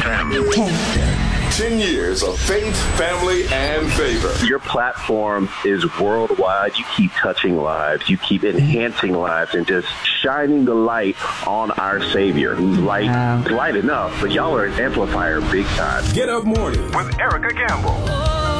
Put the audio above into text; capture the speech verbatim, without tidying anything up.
ten. ten. ten years of faith, family, and favor. Your platform is worldwide. You keep touching lives. You keep enhancing lives and just shining the light on our Savior, who's light, wow. light enough, but y'all are an amplifier big time. Get Up Morning with Erica Campbell.